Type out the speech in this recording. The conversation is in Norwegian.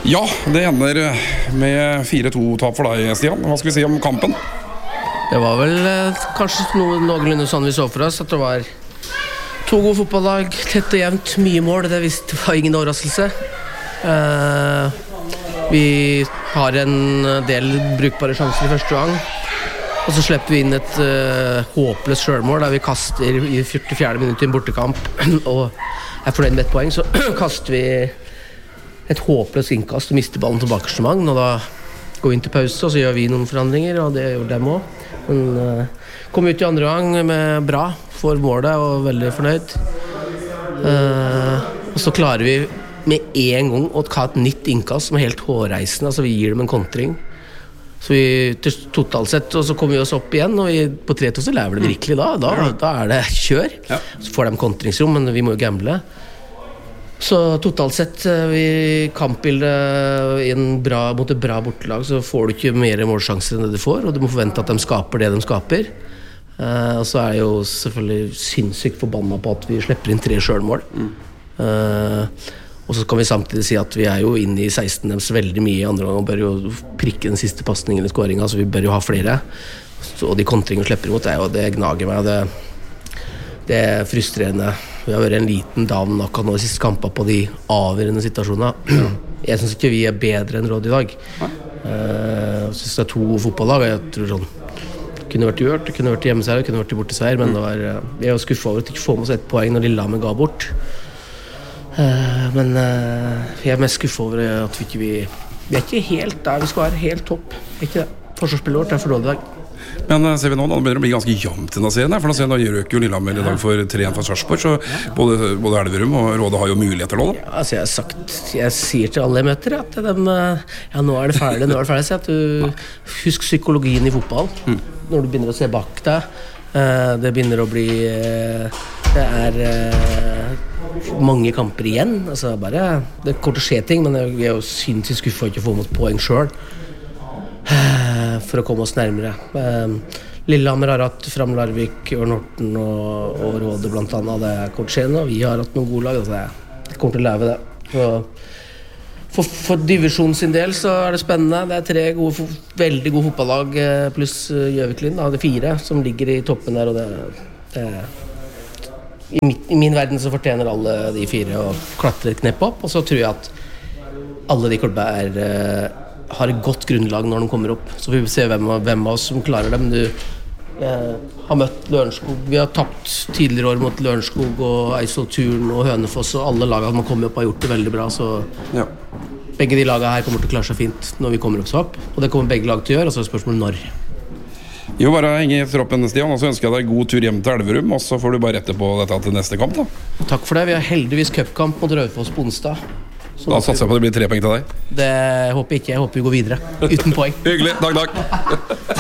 Ja, det ender med 4-2-tap for deg, Stian. Hva skal vi si om kampen? Det var vel kanskje noenlunde sånn vi så for oss, at det var to gode fotballag, tett og jevnt, mye mål. Det var ingen overraskelse. Vi har en del brukbare sjanser i første gang, og så slipper vi inn et håpløst selvmål der vi kaster i 44. minutt i en bortekamp og er fornøyd med et poeng. Så kaster vi et håpløst innkast og mister ballen tilbake til Magn, og da går vi inn til pause, og så gjør vi noen forandringer, og det gjorde dem også. Men kom ut i andre gang med bra for målet og veldig fornøyd. Og så klarer vi med en gang å ta et nytt innkast som er helt hårreisende, altså vi gir dem en kontring. Så vi totalt sett, og så kommer vi oss opp igjen, og på 3-2 så lever det virkelig da er det kjør. Så får de kontringsrom, men vi må jo gamble. Så totalt sett vi kampbildet mot et bra bortelag, så får du ikke mer målsjanser enn det du får, og du må forvente at de skaper det de skaper. Og så er jeg jo selvfølgelig sinnssykt forbanna på at vi slipper inn 3 selvmål. Og så kan vi samtidig si at vi er jo inne i 16 deres veldig mye i andre gang, og bør jo prikke den siste passningen i skåringen, så vi bør jo ha flere. Og de kontringene slipper imot, det gnager meg, det er frustrerende. Vi har vært en liten davn akkurat nå de siste kampene på de avgjørende situasjonene. Jeg synes ikke vi er bedre enn Råd i dag. Jeg synes det er 2 fotballag, og jeg tror sånn det kunne vært gjort, det kunne vært hjemmeseier, det kunne vært borteseier, men vi er jo skuffet over at vi ikke får med oss 1 poeng når Lillehammer ga bort. Men jeg er mest skuffet over at vi er ikke helt der vi skal være, helt topp. Ikke det. Forsvarsspillet vårt er for dårlig i dag. Men ser vi nå begynner det å bli ganske jevnt i denne serien, for nå røk jo Lillehammer i dag for 3-1 for Sarpsborg, så både Elverum og Rådet har jo muligheter nå da. Altså jeg sier til alle jeg møter at nå er det ferdig, så at du husk psykologien i fotball. Når du begynner å se bak deg, det begynner å bli det er mange kamper igjen, altså bare det kommer til å skje ting, men vi er jo sinnssykt skuffet for ikke å få mot poeng selv for å komme oss nærmere. Lillehammer har hatt Fram Larvik, Ørn-Horten og Rådet blant annet, det er kort skjedd, og vi har hatt noen gode lag, altså det kommer til å leve det. For divisjonen sin del så er det spennende. Det er 3 veldig gode fotballag pluss Gjøviklin, det er 4 som ligger i toppen der, og i min verden så fortjener alle de 4 å klatre et knepp opp, og så tror jeg at alle de klubbene har et godt grunnlag når de kommer opp, så vi vil se hvem av oss som klarer dem. Du har møtt Lørenskog, vi har tapt tidligere år mot Lørenskog og Eidsvoll Turn og Hønefoss, og alle lagene som har kommet opp har gjort det veldig bra, så begge de lagene her kommer til å klare seg fint når vi kommer opp, og det kommer begge lag til å gjøre, og så er det spørsmål når. Jo, bare henge i troppen, Stian, og så ønsker jeg deg god tur hjem til Elverum, og så får du bare rette på dette til neste kamp da. Takk for det, vi har heldigvis cupkamp mot Raufoss på onsdag. Da satser jeg på at det blir 3 poeng til deg. Det håper jeg ikke, jeg håper vi går videre uten poeng. Hyggelig, takk.